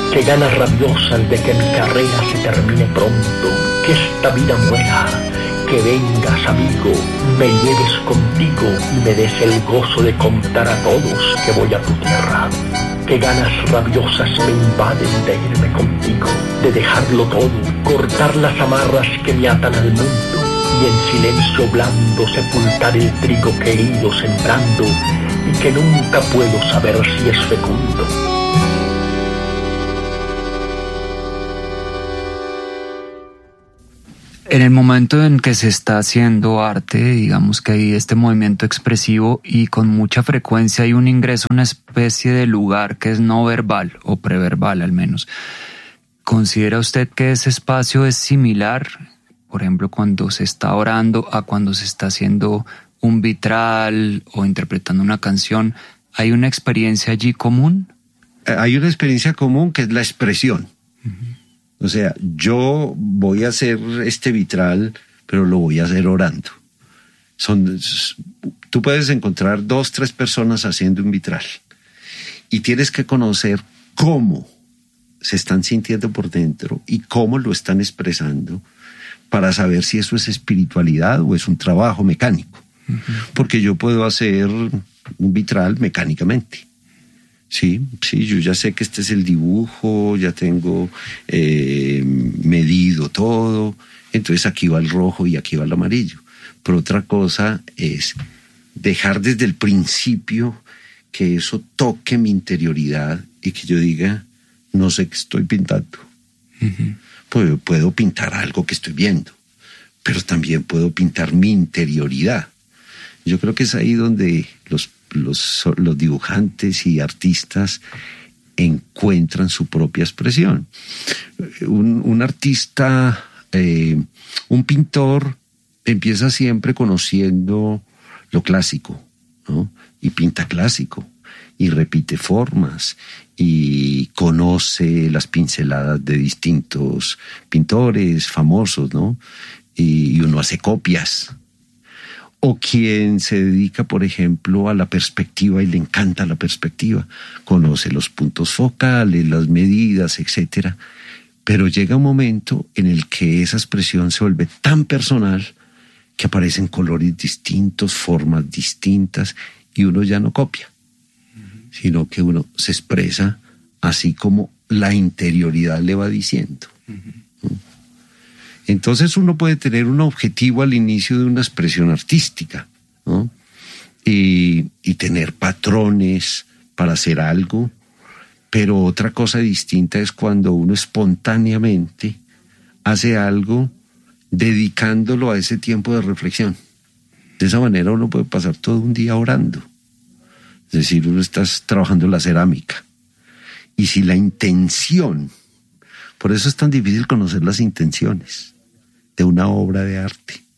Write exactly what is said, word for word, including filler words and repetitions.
Qué ganas rabiosas de que mi carrera se termine pronto, que esta vida muera, que vengas, amigo, me lleves contigo y me des el gozo de contar a todos que voy a tu tierra. Qué ganas rabiosas me invaden de irme contigo, de dejarlo todo, cortar las amarras que me atan al mundo y en silencio blando sepultar el trigo que he ido sembrando y que nunca puedo saber si es fecundo. En el momento en que se está haciendo arte, digamos que hay este movimiento expresivo y con mucha frecuencia hay un ingreso a una especie de lugar que es no verbal o preverbal al menos. ¿Considera usted que ese espacio es similar, por ejemplo, cuando se está orando a cuando se está haciendo un vitral o interpretando una canción? ¿Hay una experiencia allí común? Hay una experiencia común que es la expresión. Uh-huh. O sea, yo voy a hacer este vitral, pero lo voy a hacer orando. Son, tú puedes encontrar dos, tres personas haciendo un vitral y tienes que conocer cómo se están sintiendo por dentro y cómo lo están expresando para saber si eso es espiritualidad o es un trabajo mecánico. Uh-huh. Porque yo puedo hacer un vitral mecánicamente. Sí, sí, yo ya sé que este es el dibujo, ya tengo eh, medido todo, entonces aquí va el rojo y aquí va el amarillo. Pero otra cosa es dejar desde el principio que eso toque mi interioridad y que yo diga, no sé qué estoy pintando. Uh-huh. Pues puedo pintar algo que estoy viendo, pero también puedo pintar mi interioridad. Yo creo que es ahí donde los Los, los dibujantes y artistas encuentran su propia expresión. Un, un artista, eh, un pintor empieza siempre conociendo lo clásico, ¿no? Y pinta clásico, y repite formas, y conoce las pinceladas de distintos pintores famosos, ¿no? Y, y uno hace copias. O quien se dedica, por ejemplo, a la perspectiva y le encanta la perspectiva, conoce los puntos focales, las medidas, etcétera. Pero llega un momento en el que esa expresión se vuelve tan personal que aparecen colores distintos, formas distintas, y uno ya no copia, uh-huh. sino que uno se expresa así como la interioridad le va diciendo. Uh-huh. ¿no? Entonces uno puede tener un objetivo al inicio de una expresión artística, ¿no? Y, y tener patrones para hacer algo, pero otra cosa distinta es cuando uno espontáneamente hace algo dedicándolo a ese tiempo de reflexión. De esa manera uno puede pasar todo un día orando. Es decir, uno está trabajando la cerámica. Y si la intención, por eso es tan difícil conocer las intenciones de una obra de arte.